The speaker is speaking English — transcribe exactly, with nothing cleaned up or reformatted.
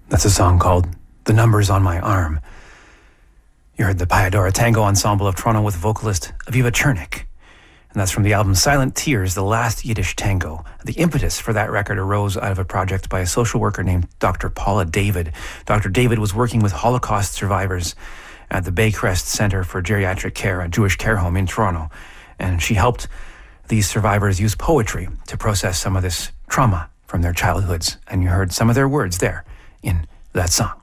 That's a song called The Numbers on My Arm. You heard the Payadora Tango Ensemble of Toronto with vocalist Aviva Chernik. And that's from the album Silent Tears, the last Yiddish tango. The impetus for that record arose out of a project by a social worker named Doctor Paula David. Doctor David was working with Holocaust survivors at the Baycrest Center for Geriatric Care, a Jewish care home in Toronto. And she helped these survivors use poetry to process some of this trauma from their childhoods. And you heard some of their words there in that song.